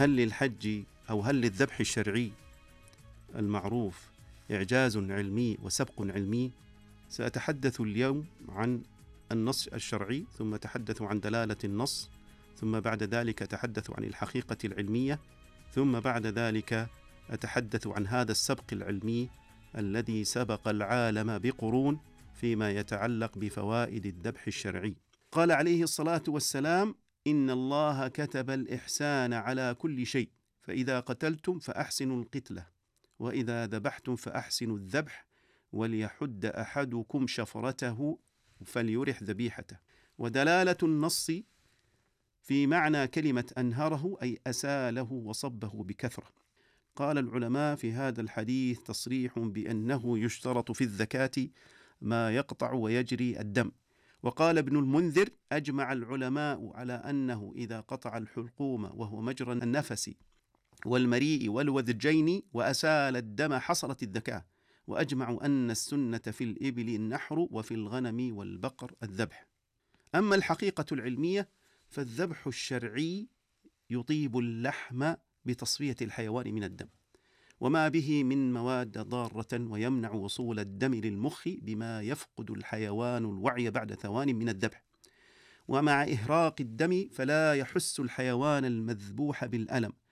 هل للحج أو هل للذبح الشرعي المعروف إعجاز علمي وسبق علمي؟ سأتحدث اليوم عن النص الشرعي، ثم أتحدث عن دلالة النص، ثم بعد ذلك أتحدث عن الحقيقة العلمية، ثم بعد ذلك أتحدث عن هذا السبق العلمي الذي سبق العالم بقرون فيما يتعلق بفوائد الذبح الشرعي. قال عليه الصلاة والسلام: إن الله كتب الإحسان على كل شيء، فإذا قتلتم فأحسنوا القتلة، وإذا ذبحتم فأحسنوا الذبح، وليحد أحدكم شفرته فليرح ذبيحته. ودلالة النص في معنى كلمة أنهره أي أساله وصبه بكثرة. قال العلماء في هذا الحديث تصريح بأنه يشترط في الزكاة ما يقطع ويجري الدم. وقال ابن المنذر: أجمع العلماء على أنه إذا قطع الحلقوم وهو مجرى النفس والمريء والوذجين وأسال الدم حصلت الزكاة. وأجمعوا أن السنة في الإبل النحر وفي الغنم والبقر الذبح. أما الحقيقة العلمية فالذبح الشرعي يطيب اللحم بتصفية الحيوان من الدم وما به من مواد ضارة، ويمنع وصول الدم للمخ بما يفقد الحيوان الوعي بعد ثوان من الذبح. ومع إهراق الدم فلا يحس الحيوان المذبوح بالألم،